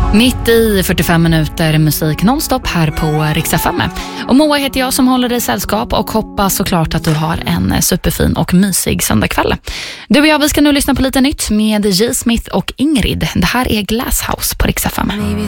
Mitt i 45 minuter musik nonstop här på Rix FM. Och Moa heter jag som håller dig sällskap och hoppas såklart att du har en superfin och mysig söndagkväll. Du och jag, vi ska nu lyssna på lite nytt med J. Smith och Ingrid. Det här är Glasshouse på Rix FM.